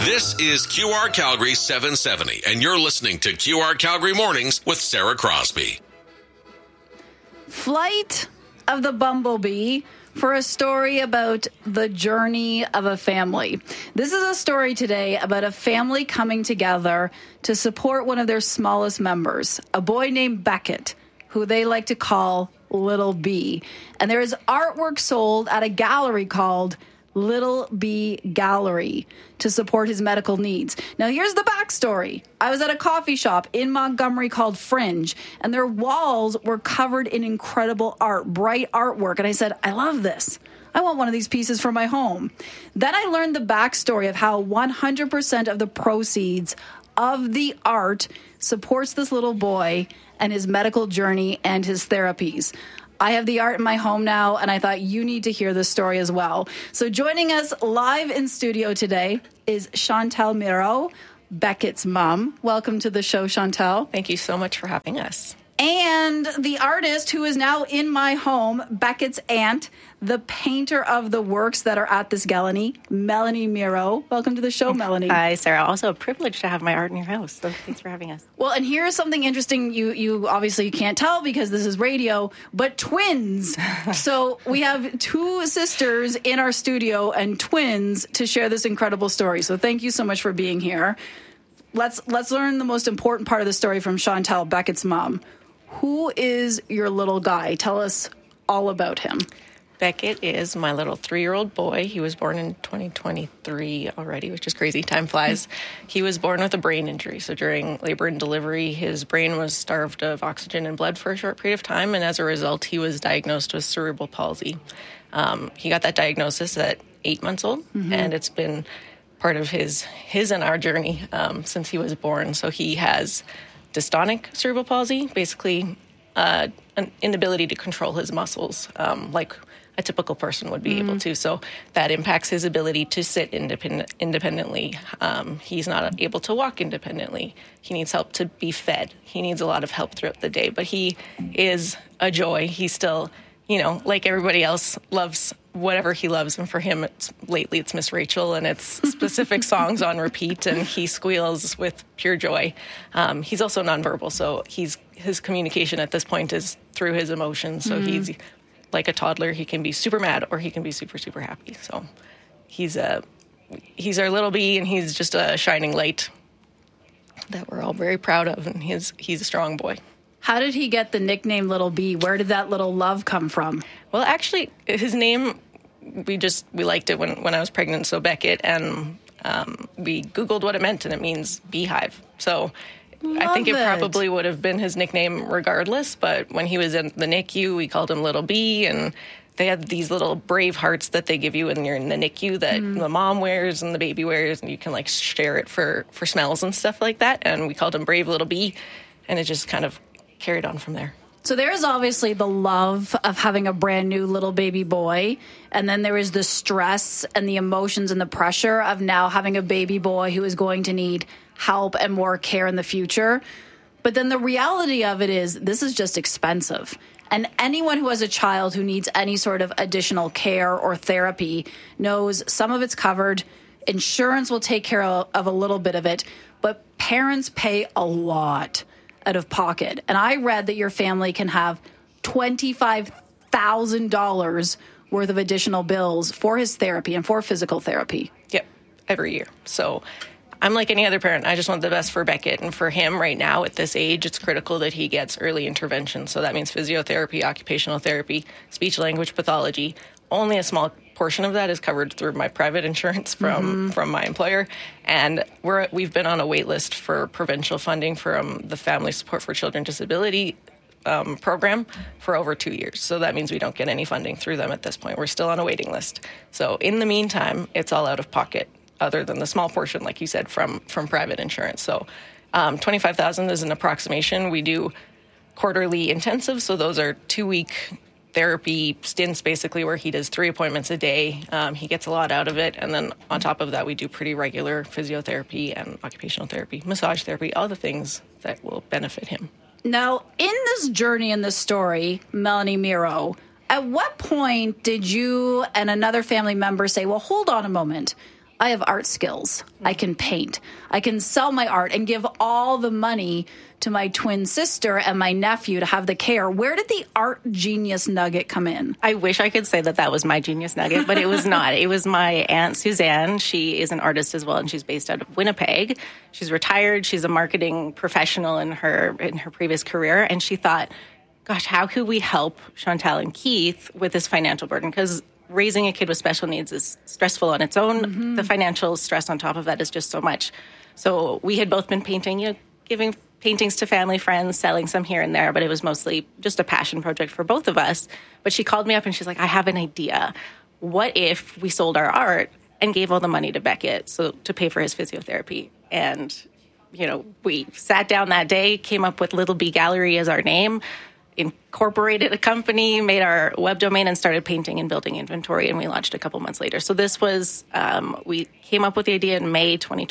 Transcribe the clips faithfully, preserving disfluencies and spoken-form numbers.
This is Q R Calgary seven seventy, and you're listening to Q R Calgary Mornings with Sarah Crosby. Flight of the Bumblebee for a story about the journey of a family. This is a story today about a family coming together to support one of their smallest members, a boy named Beckett, who they like to call Little B. And there is artwork sold at a gallery called Little B Gallery to support his medical needs. Now, here's the backstory. I was at a coffee shop in Montgomery called Fringe, and their walls were covered in incredible art, bright artwork. And I said, I love this. I want one of these pieces for my home. Then I learned the backstory of how one hundred percent of the proceeds of the art supports this little boy and his medical journey and his therapies. I have the art in my home now, and I thought you need to hear this story as well. So joining us live in studio today is Chantal Miro, Beckett's mom. Welcome to the show, Chantal. Thank you so much for having us. And the artist who is now in my home, Beckett's aunt, the painter of the works that are at this gallery, Melanie Miro. Welcome to the show, Melanie. Hi, Sarah. Also a privilege to have my art in your house, so thanks for having us. Well, and here's something interesting. You you obviously can't tell because this is radio, but twins. So we have two sisters in our studio and twins to share this incredible story. So thank you so much for being here. Let's let's learn the most important part of the story from Chantal, Beckett's mom. Who is your little guy? Tell us all about him. Beckett is my little three-year-old boy. He was born in twenty twenty-three already, which is crazy. Time flies. He was born with a brain injury. So during labor and delivery, his brain was starved of oxygen and blood for a short period of time. And as a result, he was diagnosed with cerebral palsy. Um, he got that diagnosis at eight months old, mm-hmm. and it's been part of his, his and our journey um, since he was born. So he has dystonic cerebral palsy, basically uh, an inability to control his muscles um, like a typical person would be mm. able to. So that impacts his ability to sit independent, independently. Um, he's not able to walk independently. He needs help to be fed. He needs a lot of help throughout the day. But he is a joy. He still, you know, like everybody else, loves whatever he loves. And for him, it's lately it's Miss Rachel, and it's specific songs on repeat, and he squeals with pure joy. Um, he's also nonverbal, so he's his communication at this point is through his emotions. So mm. he's like a toddler. He can be super mad or he can be super, super happy. So he's a he's our little bee, and he's just a shining light that we're all very proud of, and he's he's a strong boy. How did he get the nickname Little B? Where did that little love come from? Well, actually, his name, we just, we liked it when, when I was pregnant, so Beckett, and um, we Googled what it meant, and it means beehive. So Love I think it, it probably would have been his nickname regardless, but when he was in the N I C U, we called him Little B, and they had these little brave hearts that they give you when you're in the N I C U that mm. the mom wears and the baby wears, and you can, like, share it for, for smells and stuff like that, and we called him Brave Little B, and it just kind of carried on from there. So there is obviously the love of having a brand new little baby boy, and then there is the stress and the emotions and the pressure of now having a baby boy who is going to need help and more care in the future. But then the reality of it is this is just expensive. And anyone who has a child who needs any sort of additional care or therapy knows some of it's covered. Insurance will take care of a little bit of it, but parents pay a lot out of pocket. And I read that your family can have twenty-five thousand dollars worth of additional bills for his therapy and for physical therapy. Yep, every year. So I'm like any other parent. I just want the best for Beckett. And for him right now at this age, it's critical that he gets early intervention. So that means physiotherapy, occupational therapy, speech language pathology. Only a small portion of that is covered through my private insurance from, mm-hmm. from my employer. And we're, we've been on a wait list for provincial funding from the Family Support for Children Disability um, program for over two years. So that means we don't get any funding through them at this point. We're still on a waiting list. So in the meantime, it's all out of pocket, other than the small portion, like you said, from, from private insurance. So um, twenty-five thousand dollars is an approximation. We do quarterly intensive, so those are two-week therapy stints, basically, where he does three appointments a day. Um, he gets a lot out of it. And then on top of that, we do pretty regular physiotherapy and occupational therapy, massage therapy, all the things that will benefit him. Now, in this journey, in this story, Melanie Miro, at what point did you and another family member say, well, hold on a moment. I have art skills. I can paint. I can sell my art and give all the money to my twin sister and my nephew to have the care. Where did the art genius nugget come in? I wish I could say that that was my genius nugget, but it was not. It was my Aunt Suzanne. She is an artist as well, and she's based out of Winnipeg. She's retired. She's a marketing professional in her in her previous career, and she thought, gosh, how could we help Chantal and Keith with this financial burden? Because raising a kid with special needs is stressful on its own. Mm-hmm. The financial stress on top of that is just so much. So we had both been painting, you know, giving paintings to family, friends, selling some here and there, but it was mostly just a passion project for both of us. But she called me up and she's like, I have an idea. What if we sold our art and gave all the money to Beckett so to pay for his physiotherapy? And, you know, we sat down that day, came up with Little B Gallery as our name, incorporated a company, made our web domain, and started painting and building inventory, and we launched a couple months later. So this was, um, we came up with the idea in May twenty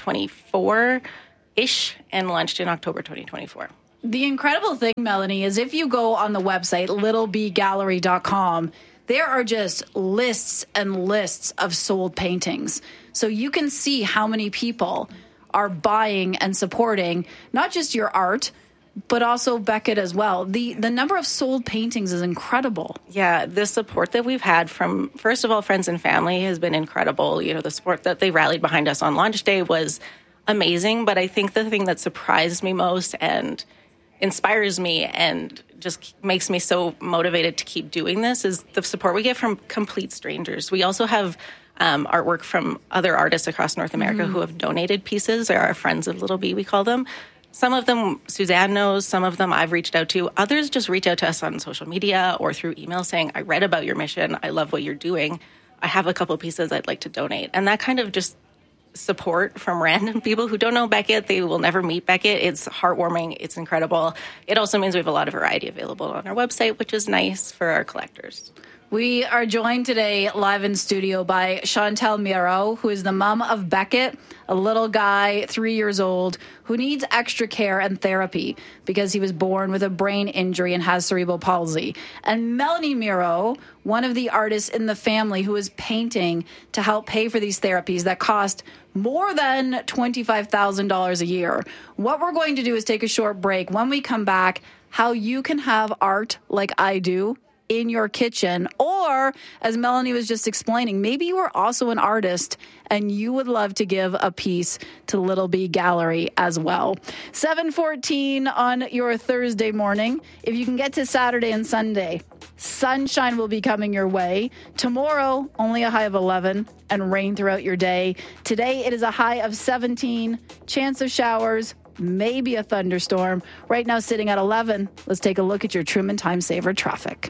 twenty-four-ish and launched in October twenty twenty-four. The incredible thing, Melanie, is if you go on the website, little b gallery dot com, there are just lists and lists of sold paintings. So you can see how many people are buying and supporting not just your art, but also Beckett as well. The the number of sold paintings is incredible. Yeah, the support that we've had from, first of all, friends and family has been incredible. You know, the support that they rallied behind us on launch day was amazing. But I think the thing that surprised me most and inspires me and just makes me so motivated to keep doing this is the support we get from complete strangers. We also have um, artwork from other artists across North America mm-hmm. who have donated pieces. They're our friends of Little B, we call them. Some of them Suzanne knows, some of them I've reached out to. Others just reach out to us on social media or through email saying, I read about your mission. I love what you're doing. I have a couple pieces I'd like to donate. And that kind of just support from random people who don't know Beckett. They will never meet Beckett. It's heartwarming. It's incredible. It also means we have a lot of variety available on our website, which is nice for our collectors. We are joined today live in studio by Chantal Miro, who is the mom of Beckett, a little guy, three years old, who needs extra care and therapy because he was born with a brain injury and has cerebral palsy. And Melanie Miro, one of the artists in the family who is painting to help pay for these therapies that cost more than twenty-five thousand dollars a year. What we're going to do is take a short break. When we come back, how you can have art like I do in your kitchen, or as Melanie was just explaining, maybe you are also an artist and you would love to give a piece to Little B Gallery as well. seven fourteen on your Thursday morning. If you can get to Saturday and Sunday, sunshine will be coming your way. Tomorrow, only a high of eleven and rain throughout your day. Today, it is a high of seventeen, chance of showers, maybe a thunderstorm. Right now, sitting at eleven. Let's take a look at your Truman Time Saver traffic.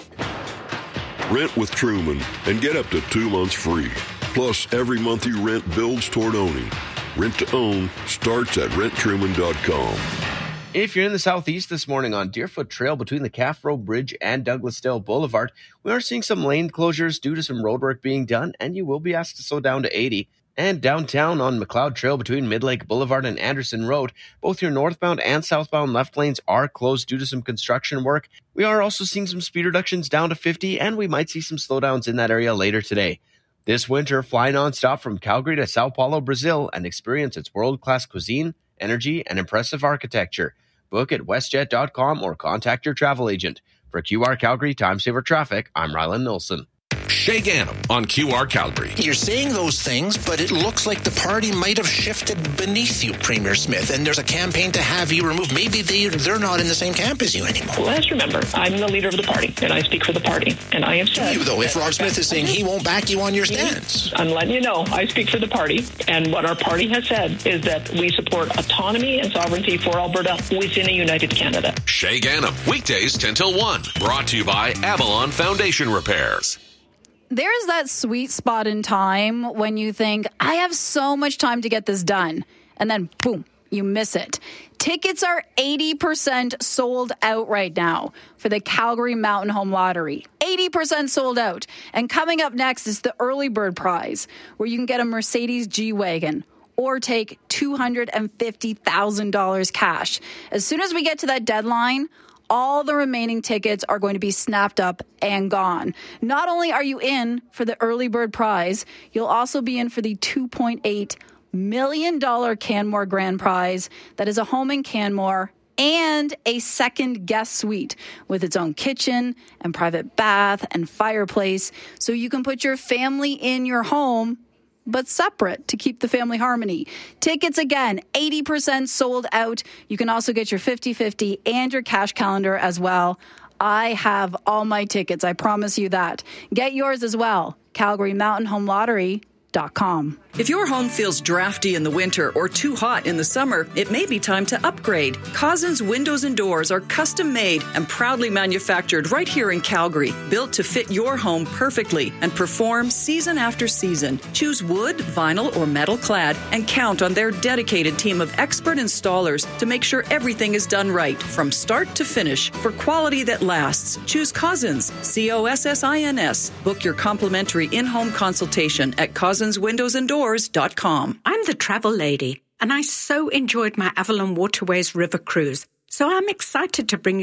Rent with Truman and get up to two months free. Plus, every month you rent builds toward owning. Rent to own starts at rent truman dot com. If you're in the southeast this morning on Deerfoot Trail between the Calf Row Bridge and Douglasdale Boulevard, we are seeing some lane closures due to some roadwork being done, and you will be asked to slow down to eighty. And downtown on McLeod Trail between Midlake Boulevard and Anderson Road, both your northbound and southbound left lanes are closed due to some construction work. We are also seeing some speed reductions down to fifty, and we might see some slowdowns in that area later today. This winter, fly nonstop from Calgary to Sao Paulo, Brazil, and experience its world-class cuisine, energy, and impressive architecture. Book at westjet dot com or contact your travel agent. For Q R Calgary Time Saver Traffic, I'm Rylan Nilsson. Shay Ganem on Q R Calgary. You're saying those things, but it looks like the party might have shifted beneath you, Premier Smith, and there's a campaign to have you removed. Maybe they, they're not in the same camp as you anymore. Well, let's remember, I'm the leader of the party, and I speak for the party, and I have said... You, though, if Rob Smith is saying he won't back you on your stance. I'm letting you know, I speak for the party, and what our party has said is that we support autonomy and sovereignty for Alberta within a united Canada. Shay Ganem, weekdays ten till one. Brought to you by Avalon Foundation Repairs. There is that sweet spot in time when you think, I have so much time to get this done. And then, boom, you miss it. Tickets are eighty percent sold out right now for the Calgary Mountain Home Lottery. eighty percent sold out. And coming up next is the Early Bird Prize, where you can get a Mercedes G-Wagon or take two hundred fifty thousand dollars cash. As soon as we get to that deadline, all the remaining tickets are going to be snapped up and gone. Not only are you in for the early bird prize, you'll also be in for the two point eight million dollars Canmore Grand Prize. That is a home in Canmore and a second guest suite with its own kitchen and private bath and fireplace, so you can put your family in your home but separate to keep the family harmony. Tickets, again, eighty percent sold out. You can also get your fifty-fifty and your cash calendar as well. I have all my tickets. I promise you that. Get yours as well. Calgary Mountain Home Lottery dot com. If your home feels drafty in the winter or too hot in the summer, it may be time to upgrade. Cousins Windows and Doors are custom made and proudly manufactured right here in Calgary, built to fit your home perfectly and perform season after season. Choose wood, vinyl, or metal clad and count on their dedicated team of expert installers to make sure everything is done right from start to finish for quality that lasts. Choose Cousins, C O S S I N S. Book your complimentary in-home consultation at Cousins Windows and Doors dot com. I'm the travel lady, and I so enjoyed my Avalon Waterways River cruise, so I'm excited to bring you